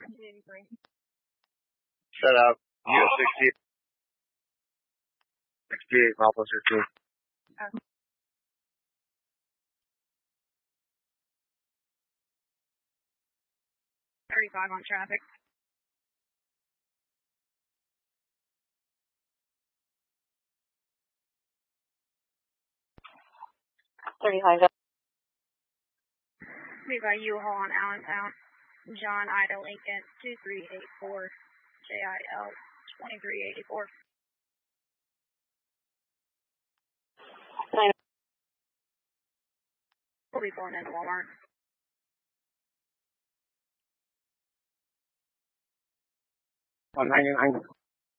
83. Shut up. US 68 mile plus 15. Okay. 35 on traffic. We got U-Haul on Allentown. John Ida Lincoln 2384 JIL 2384. We'll be going into Walmart. $199.